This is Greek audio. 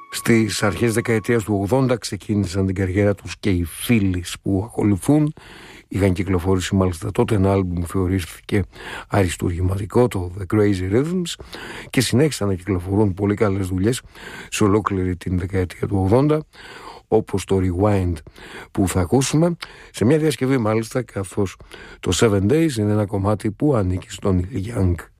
Στις αρχές δεκαετίας του 80 ξεκίνησαν την καριέρα τους και οι φίλοι που ακολουθούν. Είχαν κυκλοφορήσει μάλιστα τότε ένα άλμπουμ που θεωρήθηκε αριστουργηματικό, το The Crazy Rhythms, και συνέχισαν να κυκλοφορούν πολύ καλές δουλειές σε ολόκληρη την δεκαετία του 80, όπως το Rewind που θα ακούσουμε σε μια διασκευή μάλιστα, καθώς το 7 Days είναι ένα κομμάτι που ανήκει στον Neil Young.